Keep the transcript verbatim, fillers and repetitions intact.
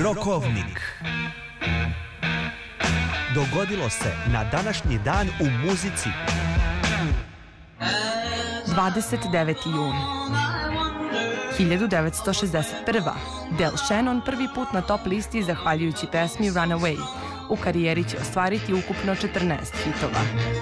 Rokovnik. Dogodilo se na današnji dan u muzici. dvadeset deveti jun hiljadu devetsto šezdeset prva. Del Shannon prvi put na top listi zahvaljujući pesmi Runaway. U karijeri će ostvariti ukupno četrnaest hitova.